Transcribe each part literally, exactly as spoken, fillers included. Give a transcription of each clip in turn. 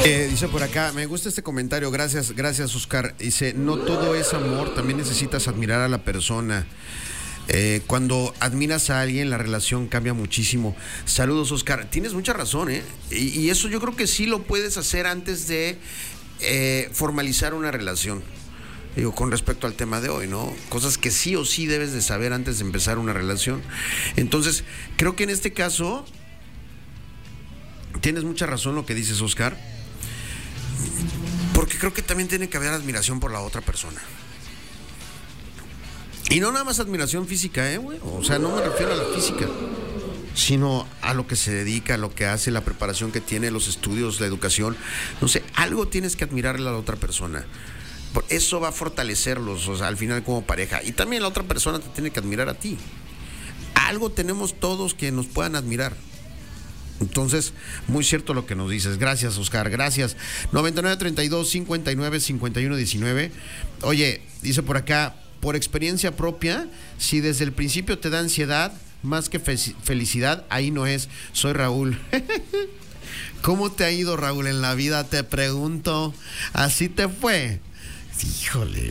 Eh, dice por acá, me gusta este comentario, gracias, gracias Oscar. Dice, no todo es amor, también necesitas admirar a la persona. Eh, cuando admiras a alguien, la relación cambia muchísimo. Saludos, Oscar. Tienes mucha razón, ¿eh? Y, y eso yo creo que sí lo puedes hacer antes de eh, formalizar una relación. Digo, con respecto al tema de hoy, ¿no? Cosas que sí o sí debes de saber antes de empezar una relación. Entonces, creo que en este caso tienes mucha razón lo que dices, Oscar. Porque creo que también tiene que haber admiración por la otra persona. Y no nada más admiración física, ¿eh, güey? O sea, no me refiero a la física, sino a lo que se dedica, a lo que hace, la preparación que tiene, los estudios, la educación. No sé, algo tienes que admirarle a la otra persona. Eso va a fortalecerlos, o sea, al final como pareja. Y también la otra persona te tiene que admirar a ti. Algo tenemos todos que nos puedan admirar. Entonces, muy cierto lo que nos dices. Gracias, Oscar, gracias. noventa y nueve, treinta y dos, cincuenta y nueve, cincuenta y uno, diecinueve. Oye, dice por acá, por experiencia propia, si desde el principio te da ansiedad más que fe- felicidad, ahí no es. Soy Raúl. ¿Cómo te ha ido, Raúl, en la vida? Te pregunto. ¿Así te fue? Híjole.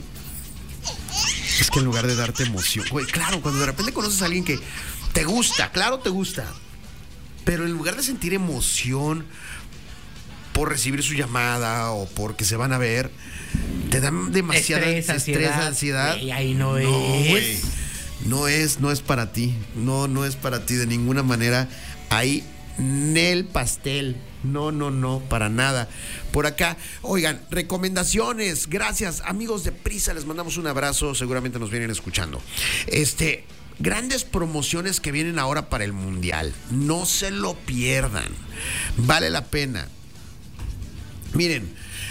Es que en lugar de darte emoción, güey, claro, cuando de repente conoces a alguien que te gusta, claro te gusta, pero en lugar de sentir emoción por recibir su llamada o porque se van a ver, te dan demasiada estrés, estrés, ansiedad. ansiedad. Wey, ahí no, no es. Wey, no es, no es para ti. No, no es para ti de ninguna manera. Ahí, Nel pastel. No, no, no, para nada. Por acá, oigan, recomendaciones. Gracias, amigos de Prisa, les mandamos un abrazo. Seguramente nos vienen escuchando. Este... Grandes promociones que vienen ahora para el Mundial. No se lo pierdan. Vale la pena. Miren,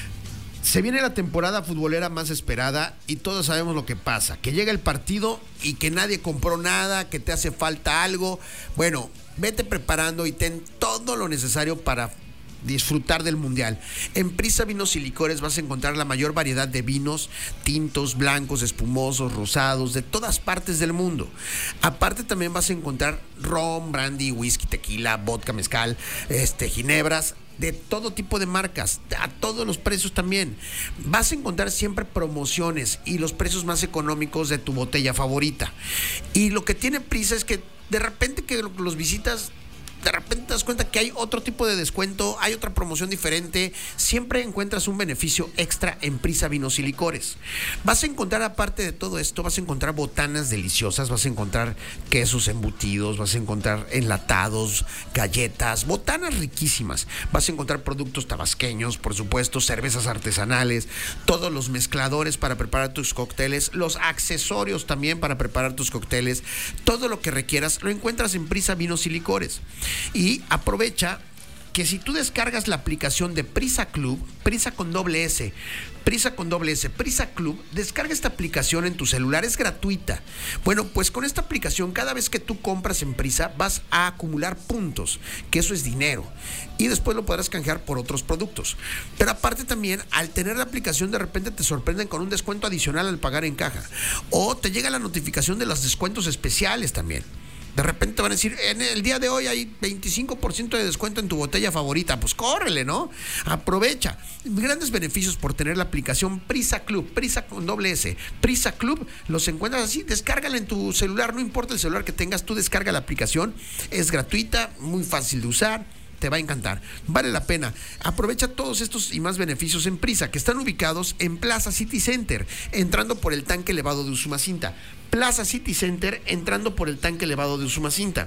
se viene la temporada futbolera más esperada y todos sabemos lo que pasa. Que llega el partido y que nadie compró nada, que te hace falta algo. Bueno, vete preparando y ten todo lo necesario para disfrutar del Mundial. En Prisa Vinos y Licores vas a encontrar la mayor variedad de vinos, tintos, blancos, espumosos, rosados, de todas partes del mundo. Aparte también vas a encontrar ron, brandy, whisky, tequila, vodka, mezcal, este, ginebras, de todo tipo de marcas, a todos los precios también. Vas a encontrar siempre promociones y los precios más económicos de tu botella favorita. Y lo que tiene Prisa es que de repente que los visitas, de repente te das cuenta que hay otro tipo de descuento, hay otra promoción diferente. Siempre encuentras un beneficio extra en Prisa Vinos y Licores. Vas a encontrar, aparte de todo esto, vas a encontrar botanas deliciosas, vas a encontrar quesos embutidos, vas a encontrar enlatados, galletas, botanas riquísimas. Vas a encontrar productos tabasqueños, por supuesto, cervezas artesanales, todos los mezcladores para preparar tus cócteles, los accesorios también para preparar tus cócteles. Todo lo que requieras lo encuentras en Prisa Vinos y Licores. Y aprovecha que si tú descargas la aplicación de Prisa Club, Prisa con doble S, Prisa con doble S, Prisa Club, descarga esta aplicación en tu celular, es gratuita. Bueno, pues con esta aplicación, cada vez que tú compras en Prisa, vas a acumular puntos, que eso es dinero, y después lo podrás canjear por otros productos. Pero aparte también, al tener la aplicación, de repente te sorprenden con un descuento adicional al pagar en caja, o te llega la notificación de los descuentos especiales también. De repente van a decir, en el día de hoy hay veinticinco por ciento de descuento en tu botella favorita. Pues córrele, ¿no? Aprovecha. Grandes beneficios por tener la aplicación Prisa Club, Prisa con doble S. Prisa Club, los encuentras así, descárgala en tu celular, no importa el celular que tengas, tú descarga la aplicación. Es gratuita, muy fácil de usar. Te va a encantar, vale la pena. Aprovecha todos estos y más beneficios en Prisa, que están ubicados en Plaza City Center, entrando por el tanque elevado de Usumacinta. Plaza City Center, entrando por el tanque elevado de Usumacinta.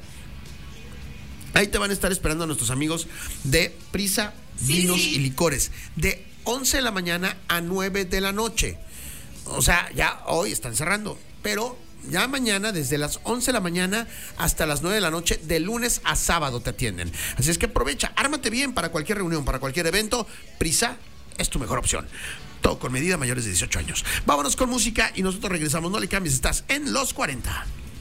Ahí te van a estar esperando a nuestros amigos de Prisa Vinos sí. y Licores, de once de la mañana a nueve de la noche. O sea, ya hoy están cerrando, pero ya mañana, desde las once de la mañana hasta las nueve de la noche, de lunes a sábado te atienden. Así es que aprovecha, ármate bien para cualquier reunión, para cualquier evento. Prisa es tu mejor opción. Todo con medida, mayores de dieciocho años. Vámonos con música y nosotros regresamos. No le cambies, estás en Los cuarenta.